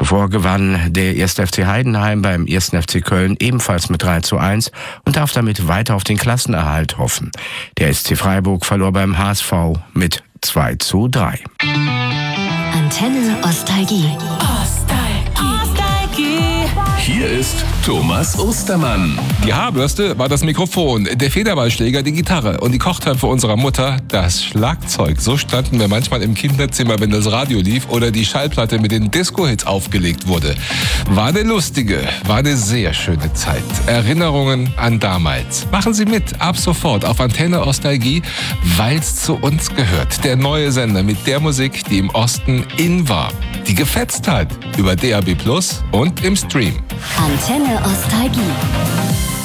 Zuvor gewann der 1. FC Heidenheim beim 1. FC Köln ebenfalls mit 3:1 und darf damit weiter auf den Klassenerhalt hoffen. Der SC Freiburg verlor beim HSV mit 2:3. Antenne Ostalgie. Hier ist Thomas Ostermann. Die Haarbürste war das Mikrofon, der Federballschläger die Gitarre und die Kochtöpfe unserer Mutter das Schlagzeug. So standen wir manchmal im Kinderzimmer, wenn das Radio lief oder die Schallplatte mit den Disco-Hits aufgelegt wurde. War eine lustige, war eine sehr schöne Zeit. Erinnerungen an damals. Machen Sie mit, ab sofort auf Antenne Ostalgie, weil's zu uns gehört. Der neue Sender mit der Musik, die im Osten in war. Die gefetzt hat über DAB+ und im Stream. Antenne Ostalgie.